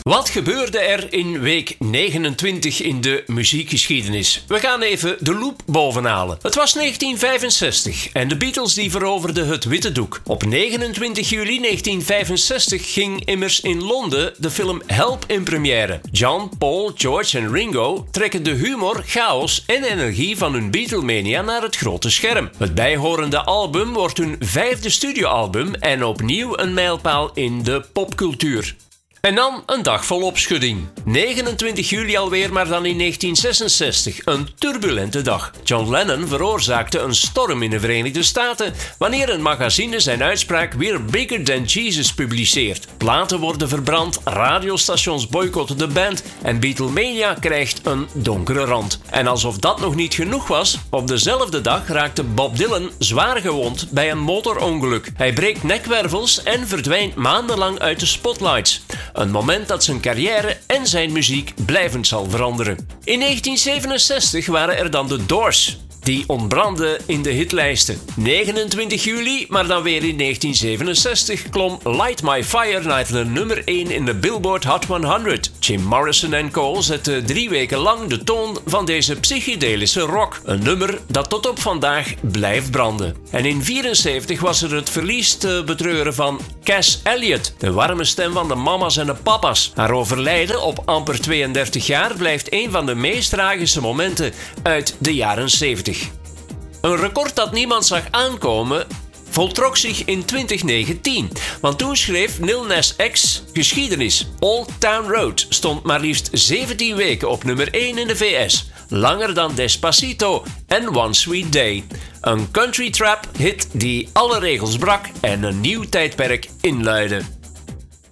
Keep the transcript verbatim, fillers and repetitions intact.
Wat gebeurde er in week negenentwintig in de muziekgeschiedenis? We gaan even de loop bovenhalen. Het was negentien vijfenzestig en de Beatles die veroverden het witte doek. Op negenentwintig juli negentien vijfenzestig ging immers in Londen de film Help in première. John, Paul, George en Ringo trekken de humor, chaos en energie van hun Beatlemania naar het grote scherm. Het bijhorende album wordt hun vijfde studioalbum en opnieuw een mijlpaal in de popcultuur. En dan een dag vol opschudding. negenentwintig juli alweer, maar dan in negentien zesenzestig. Een turbulente dag. John Lennon veroorzaakte een storm in de Verenigde Staten wanneer een magazine zijn uitspraak We're Bigger Than Jesus publiceert. Platen worden verbrand, radiostations boycotten de band en Beatlemania krijgt een donkere rand. En alsof dat nog niet genoeg was, op dezelfde dag raakte Bob Dylan zwaar gewond bij een motorongeluk. Hij breekt nekwervels en verdwijnt maandenlang uit de spotlights. Een moment dat zijn carrière en zijn muziek blijvend zal veranderen. In negentien zevenenzestig waren er dan de Doors. Die ontbrandden in de hitlijsten. negenentwintig juli, maar dan weer in negentien zevenenzestig, klom Light My Fire naar de nummer één in de Billboard Hot honderd. Jim Morrison en co. zetten drie weken lang de toon van deze psychedelische rock. Een nummer dat tot op vandaag blijft branden. En in negentien vierenzeventig was er het verlies te betreuren van Cass Elliot, de warme stem van de mama's en de papa's. Haar overlijden op amper tweeëndertig jaar blijft een van de meest tragische momenten uit de jaren zeventig. Een record dat niemand zag aankomen voltrok zich in twintig negentien, want toen schreef Lil Nas X geschiedenis. Old Town Road stond maar liefst zeventien weken op nummer één in de V S, langer dan Despacito en One Sweet Day. Een country trap hit die alle regels brak en een nieuw tijdperk inluidde.